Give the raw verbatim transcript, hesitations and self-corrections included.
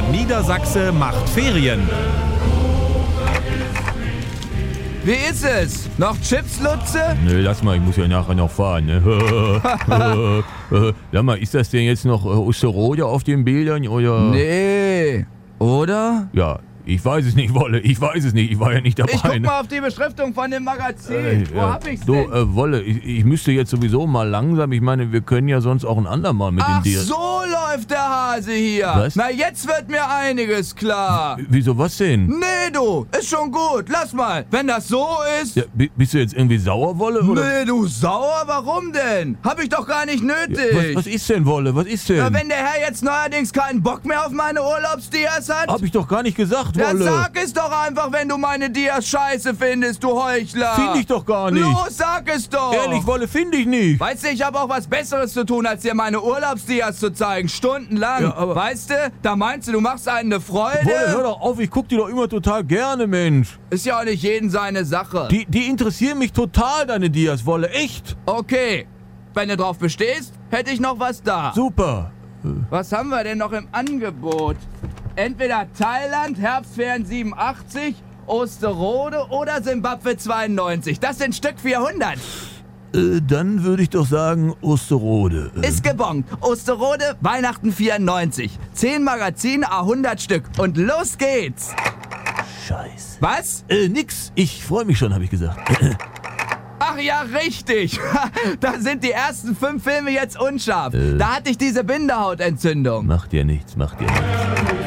Niedersachse macht Ferien. Wie ist es? Noch Chips, Lutze? Ne, lass mal, ich muss ja nachher noch fahren, ne? Sag mal, ist das denn jetzt noch äh, Osterode auf den Bildern, oder? Nee. Oder? Ja, ich weiß es nicht, Wolle, ich weiß es nicht, ich war ja nicht dabei. Ich guck ne? mal auf die Beschriftung von dem Magazin. Äh, Wo ja. hab ich's Du, denn? äh, Wolle, ich, ich müsste jetzt sowieso mal langsam, ich meine, wir können ja sonst auch ein andermal mit Ach, dem Dir. so läuft der Hase hier. Was? Na, jetzt wird mir einiges klar. Wieso, was denn? Nee, du, ist schon gut. Lass mal. Wenn das so ist... Ja, bi- bist du jetzt irgendwie sauer, Wolle? Oder? Nee, du sauer? Warum denn? Hab ich doch gar nicht nötig. Was, was ist denn, Wolle? Was ist denn? Na, wenn der Herr jetzt neuerdings keinen Bock mehr auf meine Urlaubsdias hat... Hab ich doch gar nicht gesagt, Ja, Wolle. sag es doch einfach, wenn du meine Dias scheiße findest, du Heuchler. Finde ich doch gar nicht. Los, sag es doch. Ehrlich, Wolle, finde ich nicht. Weißt du, ich habe auch was Besseres zu tun, als dir meine Urlaubsdias zu zeigen, stundenlang. Ja, aber- weißt du, da meinst du, du machst einen eine Freude? Wolle, hör doch auf, ich guck die doch immer total gerne, Mensch. Ist ja auch nicht jeden seine Sache. Die, die interessieren mich total, deine Dias, Wolle, echt. Okay, wenn du drauf bestehst, hätte ich noch was da. Super. Was haben wir denn noch im Angebot? Entweder Thailand, Herbstferien siebenundachtzig, Osterode oder Simbabwe zweiundneunzig. Das sind Stück vierhundert. Äh, dann würde ich doch sagen Osterode. Äh, Ist gebongt. Osterode, Weihnachten vierundneunzig. zehn Magazine, a hundert Stück. Und los geht's. Scheiße. Was? Äh, nix. Ich freue mich schon, habe ich gesagt. Ach ja, richtig. Da sind die ersten fünf Filme jetzt unscharf. Äh. Da hatte ich diese Bindehautentzündung. Macht dir nichts, macht dir nichts.